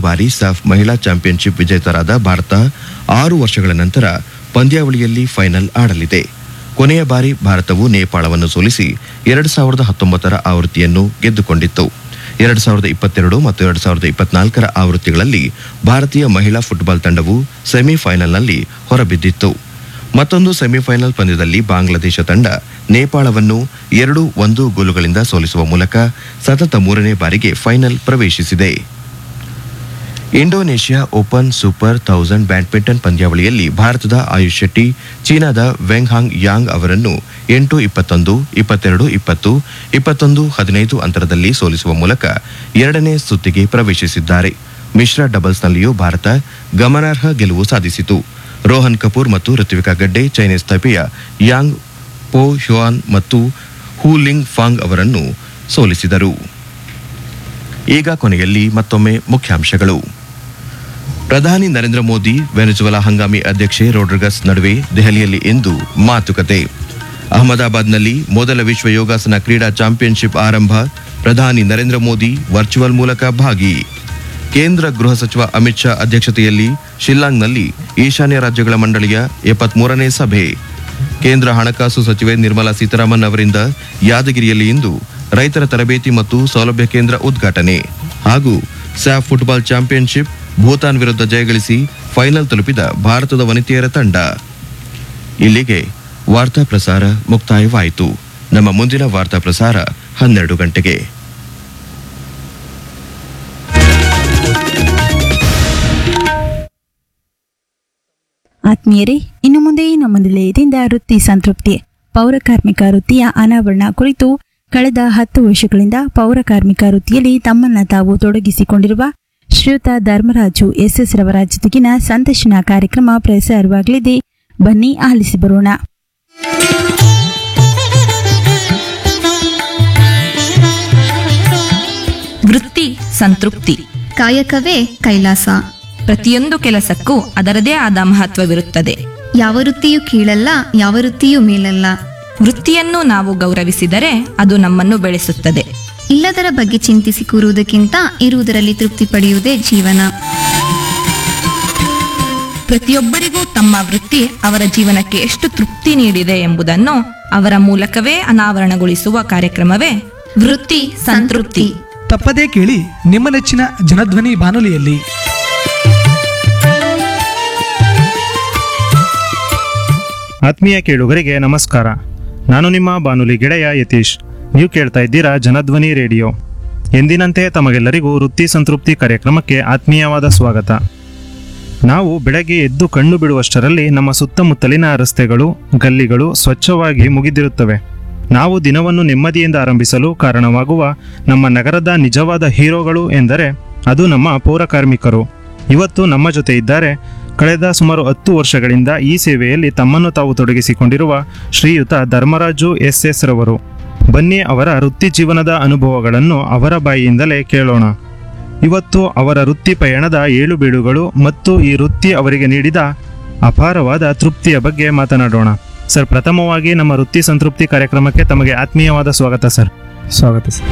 ಬಾರಿ ಸಾಫ್ ಮಹಿಳಾ ಚಾಂಪಿಯನ್ಶಿಪ್ ವಿಜೇತರಾದ ಭಾರತ 6 ವರ್ಷಗಳ ನಂತರ ಪಂದ್ಯಾವಳಿಯಲ್ಲಿ ಫೈನಲ್ ಆಡಲಿದೆ. ಕೊನೆಯ ಬಾರಿ ಭಾರತವು ನೇಪಾಳವನ್ನು ಸೋಲಿಸಿ 2019ರ ಆವೃತ್ತಿಯನ್ನು ಗೆದ್ದುಕೊಂಡಿತ್ತು. 2022 ಮತ್ತು 2024ರ ಆವೃತ್ತಿಗಳಲ್ಲಿ ಭಾರತೀಯ ಮಹಿಳಾ ಫುಟ್ಬಾಲ್ ತಂಡವು ಸೆಮಿಫೈನಲ್ನಲ್ಲಿ ಹೊರಬಿದ್ದಿತ್ತು. ಮತ್ತೊಂದು ಸೆಮಿಫೈನಲ್ ಪಂದ್ಯದಲ್ಲಿ ಬಾಂಗ್ಲಾದೇಶ ತಂಡ ನೇಪಾಳವನ್ನು 2-1 ಗೋಲುಗಳಿಂದ ಸೋಲಿಸುವ ಮೂಲಕ ಸತತ 3ನೇ ಬಾರಿಗೆ ಫೈನಲ್ ಪ್ರವೇಶಿಸಿದೆ. ಇಂಡೋನೇಷ್ಯಾ ಓಪನ್ ಸೂಪರ್ 1000 ಬ್ಯಾಡ್ಮಿಂಟನ್ ಪಂದ್ಯಾವಳಿಯಲ್ಲಿ ಭಾರತದ ಆಯುಷ್ ಶೆಟ್ಟಿ ಚೀನಾದ ವೆಂಗ್ ಹಾಂಗ್ ಯಾಂಗ್ ಅವರನ್ನು 8-21, 22-20, 21-15 ಅಂತರದಲ್ಲಿ ಸೋಲಿಸುವ ಮೂಲಕ 2ನೇ ಸುತ್ತಿಗೆ ಪ್ರವೇಶಿಸಿದ್ದಾರೆ. ಮಿಶ್ರ ಡಬಲ್ಸ್ನಲ್ಲಿಯೂ ಭಾರತ ಗಮನಾರ್ಹ ಗೆಲುವು ಸಾಧಿಸಿತು. ರೋಹನ್ ಕಪೂರ್ ಮತ್ತು ಋತ್ವಿಕಾ ಗಡ್ಡೆ ಚೈನೀಸ್ ತೈಪೆಯ ಯಾಂಗ್ ಪೋ ಹ್ಯುಯಾನ್ ಮತ್ತು ಹೂ ಲಿಂಗ್ ಫಾಂಗ್ ಅವರನ್ನು ಸೋಲಿಸಿದರು. ಈಗ ಕೊನೆಯಲ್ಲಿ ಮತ್ತೊಮ್ಮೆ ಮುಖ್ಯಾಂಶಗಳು. ಪ್ರಧಾನಿ ನರೇಂದ್ರ ಮೋದಿ ವೆನೆಜುವೆಲಾ ಹಂಗಾಮಿ ಅಧ್ಯಕ್ಷೆ ರೋಡ್ರಿಗಸ್ ನಡುವೆ ದೆಹಲಿಯಲ್ಲಿ ಇಂದು ಮಾತುಕತೆ. ಅಹಮದಾಬಾದ್ನಲ್ಲಿ ಮೊದಲ ವಿಶ್ವ ಯೋಗಾಸನ ಕ್ರೀಡಾ ಚಾಂಪಿಯನ್ಶಿಪ್ ಆರಂಭ. ಪ್ರಧಾನಿ ನರೇಂದ್ರ ಮೋದಿ ವರ್ಚುವಲ್ ಮೂಲಕ ಭಾಗಿ. ಕೇಂದ್ರ ಗೃಹ ಸಚಿವ ಅಮಿತ್ ಶಾ ಅಧ್ಯಕ್ಷತೆಯಲ್ಲಿ ಶಿಲ್ಲಾಂಗ್ನಲ್ಲಿ ಈಶಾನ್ಯ ರಾಜ್ಯಗಳ ಮಂಡಳಿಯ 73ನೇ ಸಭೆ. ಕೇಂದ್ರ ಹಣಕಾಸು ಸಚಿವೆ ನಿರ್ಮಲಾ ಸೀತಾರಾಮನ್ ಅವರಿಂದ ಯಾದಗಿರಿಯಲ್ಲಿ ಇಂದು ರೈತರ ತರಬೇತಿ ಮತ್ತು ಸೌಲಭ್ಯ ಕೇಂದ್ರ ಉದ್ಘಾಟನೆ. ಹಾಗೂ ಸ್ಯಾಫ್ ಫುಟ್ಬಾಲ್ ಚಾಂಪಿಯನ್ಶಿಪ್ ಭೂತಾನ್ ವಿರುದ್ಧ ಜಯಗಳಿಸಿ ಫೈನಲ್ ತಲುಪಿದ ಭಾರತದ ವನಿತೆಯರ ತಂಡ. ಇಲ್ಲಿಗೆ ವಾರ್ತಾ ಪ್ರಸಾರ ಮುಕ್ತಾಯವಾಯಿತು. ನಮ್ಮ ಮುಂದಿನ ವಾರ್ತಾ ಪ್ರಸಾರ 12 ಗಂಟೆಗೆ. ಆತ್ಮೀಯರೇ, ಇನ್ನು ಮುಂದೆ ನಮ್ಮ ನಿಲಯದಿಂದ ವೃತ್ತಿ ಸಂತೃಪ್ತಿ ಪೌರಕಾರ್ಮಿಕ ವೃತ್ತಿಯ ಅನಾವರಣ ಕುರಿತು ಕಳೆದ 10 ವರ್ಷಗಳಿಂದ ಪೌರಕಾರ್ಮಿಕ ವೃತ್ತಿಯಲ್ಲಿ ತಮ್ಮನ್ನ ತಾವು ತೊಡಗಿಸಿಕೊಂಡಿರುವ ಶ್ರೀಯುತ ಧರ್ಮರಾಜು ಎಸ್ ರವರ ಜೊತೆಗಿನ ಸಂದರ್ಶನ ಕಾರ್ಯಕ್ರಮ ಪ್ರಸಾರವಾಗಲಿದೆ. ಬನ್ನಿ ಆಲಿಸಿ ಬರೋಣ. ವೃತ್ತಿ ಸಂತೃಪ್ತಿ. ಕಾಯಕವೇ ಕೈಲಾಸ. ಪ್ರತಿಯೊಂದು ಕೆಲಸಕ್ಕೂ ಅದರದೇ ಆದ ಮಹತ್ವವಿರುತ್ತದೆ. ಯಾವ ವೃತ್ತಿಯೂ ಕೀಳಲ್ಲ, ಯಾವ ವೃತ್ತಿಯೂ ಮೇಲಲ್ಲ. ವೃತ್ತಿಯನ್ನು ನಾವು ಗೌರವಿಸಿದರೆ ಅದು ನಮ್ಮನ್ನು ಬೆಳೆಸುತ್ತದೆ. ಇಲ್ಲದರ ಬಗ್ಗೆ ಚಿಂತಿಸಿ ಕೂರುವುದಕ್ಕಿಂತ ಇರುವುದರಲ್ಲಿ ತೃಪ್ತಿ ಪಡೆಯುವುದೇ ಜೀವನ. ಪ್ರತಿಯೊಬ್ಬರಿಗೂ ತಮ್ಮ ವೃತ್ತಿ ಅವರ ಜೀವನಕ್ಕೆ ಎಷ್ಟು ತೃಪ್ತಿ ನೀಡಿದೆ ಎಂಬುದನ್ನು ಅವರ ಮೂಲಕವೇ ಅನಾವರಣಗೊಳಿಸುವ ಕಾರ್ಯಕ್ರಮವೇ ವೃತ್ತಿ ಸಂತೃಪ್ತಿ. ತಪ್ಪದೇ ಕೇಳಿ ನಿಮ್ಮ ನೆಚ್ಚಿನ ಜನಧ್ವನಿ ಬಾನುಲಿಯಲ್ಲಿ. ಆತ್ಮೀಯ ಕೇಳುಗರಿಗೆ ನಮಸ್ಕಾರ. ನಾನು ನಿಮ್ಮ ಬಾನುಲಿ ಗೆಳೆಯ ಯತೀಶ್. ನೀವು ಕೇಳ್ತಾ ಇದ್ದೀರಾ ಜನಧ್ವನಿ ರೇಡಿಯೋ. ಎಂದಿನಂತೆ ತಮಗೆಲ್ಲರಿಗೂ ವೃತ್ತಿ ಸಂತೃಪ್ತಿ ಕಾರ್ಯಕ್ರಮಕ್ಕೆ ಆತ್ಮೀಯವಾದ ಸ್ವಾಗತ. ನಾವು ಬೆಳಗ್ಗೆ ಎದ್ದು ಕಣ್ಣು ಬಿಡುವಷ್ಟರಲ್ಲಿ ನಮ್ಮ ಸುತ್ತಮುತ್ತಲಿನ ರಸ್ತೆಗಳು, ಗಲ್ಲಿಗಳು ಸ್ವಚ್ಛವಾಗಿ ಮುಗಿದಿರುತ್ತವೆ. ನಾವು ದಿನವನ್ನು ನೆಮ್ಮದಿಯಿಂದ ಆರಂಭಿಸಲು ಕಾರಣವಾಗುವ ನಮ್ಮ ನಗರದ ನಿಜವಾದ ಹೀರೋಗಳು ಎಂದರೆ ಅದು ನಮ್ಮ ಪೌರಕಾರ್ಮಿಕರು. ಇವತ್ತು ನಮ್ಮ ಜೊತೆ ಇದ್ದಾರೆ ಕಳೆದ ಸುಮಾರು 10 ವರ್ಷಗಳಿಂದ ಈ ಸೇವೆಯಲ್ಲಿ ತಮ್ಮನ್ನು ತಾವು ತೊಡಗಿಸಿಕೊಂಡಿರುವ ಶ್ರೀಯುತ ಧರ್ಮರಾಜು ಎಸ್ ರವರು. ಬನ್ನಿ ಅವರ ವೃತ್ತಿ ಜೀವನದ ಅನುಭವಗಳನ್ನು ಅವರ ಬಾಯಿಯಿಂದಲೇ ಕೇಳೋಣ. ಇವತ್ತು ಅವರ ವೃತ್ತಿ ಪಯಣದ ಏಳುಬೀಳುಗಳು ಮತ್ತು ಈ ವೃತ್ತಿ ಅವರಿಗೆ ನೀಡಿದ ಅಪಾರವಾದ ತೃಪ್ತಿಯ ಬಗ್ಗೆ ಮಾತನಾಡೋಣ. ಸರ್, ಪ್ರಥಮವಾಗಿ ನಮ್ಮ ವೃತ್ತಿ ಸಂತೃಪ್ತಿ ಕಾರ್ಯಕ್ರಮಕ್ಕೆ ತಮಗೆ ಆತ್ಮೀಯವಾದ ಸ್ವಾಗತ ಸರ್. ಸ್ವಾಗತ ಸರ್.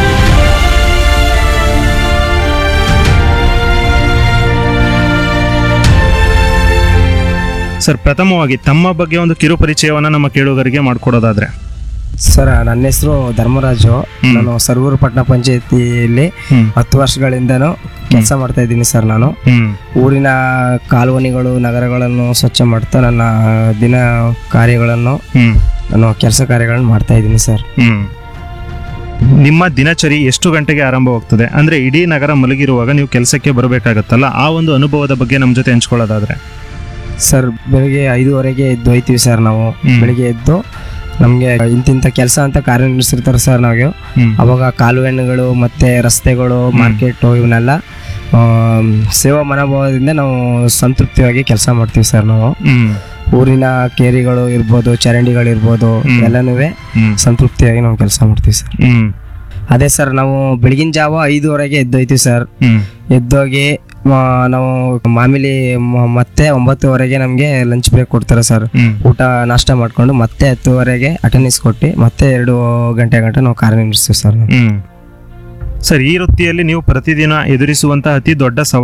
ಸರ್, ಪ್ರಥಮವಾಗಿ ತಮ್ಮ ಬಗ್ಗೆ ಒಂದು ಕಿರು ಪರಿಚಯವನ್ನು ನಮ್ಮ ಕೇಳುಗರಿಗೆ ಮಾಡಿಕೊಡೋದಾದ್ರೆ. ಸರ್, ನನ್ನ ಹೆಸರು ಧರ್ಮರಾಜು. ನಾನು ಸರ್ವೂರು ಪಟ್ಟಣ ಪಂಚಾಯತಿಯಲ್ಲಿ 10 ವರ್ಷಗಳಿಂದನೂ ಕೆಲಸ ಮಾಡ್ತಾ ಇದ್ದೀನಿ ಸರ್. ನಾನು ಊರಿನ ಕಾಲೋನಿಗಳು, ನಗರಗಳನ್ನು ಸ್ವಚ್ಛ ಮಾಡ್ತಾ ನನ್ನ ದಿನ ಕಾರ್ಯಗಳನ್ನು, ನಾನು ಕೆಲಸ ಕಾರ್ಯಗಳನ್ನು ಮಾಡ್ತಾ ಇದ್ದೀನಿ ಸರ್. ನಿಮ್ಮ ದಿನಚರಿ ಎಷ್ಟು ಗಂಟೆಗೆ ಆರಂಭವಾಗ್ತದೆ? ಅಂದ್ರೆ ಇಡೀ ನಗರ ಮಲಗಿರುವಾಗ ನೀವು ಕೆಲಸಕ್ಕೆ ಬರಬೇಕಾಗತ್ತಲ್ಲ, ಆ ಒಂದು ಅನುಭವದ ಬಗ್ಗೆ ನಮ್ಮ ಜೊತೆ ಹಂಚ್ಕೊಳ್ಳೋದಾದ್ರೆ. ಸರ್, ಬೆಳಿಗ್ಗೆ 5:30ಗೆ ಎದ್ದು ಹೋಯ್ತೀವಿ ಸರ್. ನಾವು ಬೆಳಿಗ್ಗೆ ಎದ್ದು ನಮಗೆ ಇಂತಿಂಥ ಕೆಲಸ ಅಂತ ಕಾರ್ಯನಿರ್ವಹಿಸಿರ್ತಾರೆ ಸರ್. ನಾವು ಅವಾಗ ಕಾಲುವೆಗಳು ಮತ್ತೆ ರಸ್ತೆಗಳು, ಮಾರ್ಕೆಟು ಇವನ್ನೆಲ್ಲ ಸೇವಾ ಮನೋಭಾವದಿಂದ ನಾವು ಸಂತೃಪ್ತಿಯಾಗಿ ಕೆಲಸ ಮಾಡ್ತೀವಿ ಸರ್. ನಾವು ಊರಿನ ಕೇರಿಗಳು ಇರ್ಬೋದು, ಚರಂಡಿಗಳಿರ್ಬೋದು, ಎಲ್ಲನೂ ಸಂತೃಪ್ತಿಯಾಗಿ ನಾವು ಕೆಲಸ ಮಾಡ್ತೀವಿ ಸರ್. ಅದೇ ಸರ್, ನಾವು ಬೆಳಗಿನ ಜಾವ 5:30ಗೆ ಎದ್ದೋಯ್ತೀವಿ ಸರ್. ಎದ್ದೋಗಿ ನಾವು ಮಾಮೂಲಿ ಮತ್ತೆ 9:00ವರೆಗೆ ನಮಗೆ ಲಂಚ್ ಬ್ರೇಕ್ ಕೊಡ್ತಾರೆ ಸರ್. ಊಟ ನಾಷ್ಟ ಮಾಡ್ಕೊಂಡು ಮತ್ತೆ 10:00ವರೆಗೆ ಅಟೆಂಡೆನ್ಸ್ ಕೊಟ್ಟು ಮತ್ತೆ 2 ಗಂಟೆ ನಾವು ಕಾರ್ಯನಿರ್ವಹಿಸ್ತೀವಿ ಸರ್. ಸರ್, ಈ ವೃತ್ತಿಯಲ್ಲಿ ನೀವು ಪ್ರತಿದಿನ ಎದುರಿಸುವಂತಹ ಅತಿ ದೊಡ್ಡ